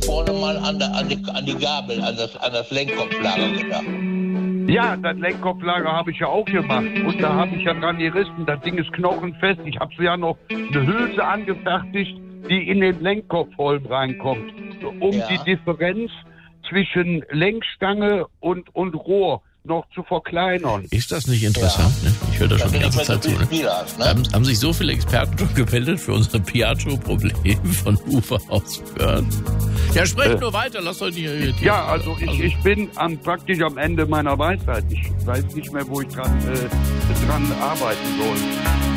vorne mal an die Gabel, an das Lenkkopflager gedacht. Ja, das Lenkkopflager habe ich ja auch gemacht. Und da habe ich ja dran gerissen. Das Ding ist knochenfest. Ich habe ja noch eine Hülse angefertigt, die in den Lenkkopfholm reinkommt. Die Differenz zwischen Lenkstange und Rohr noch zu verkleinern. Ist das nicht interessant? Ja. Ne? Ich höre da schon die ganze Zeit zu. Ne? Haben sich so viele Experten schon gemeldet für unser Piaggio-Problem von Ufer aus hören. Ja, sprecht nur weiter, lasst euch nicht irritieren. Ja, also ich bin praktisch am Ende meiner Weisheit. Ich weiß nicht mehr, wo ich dran arbeiten soll.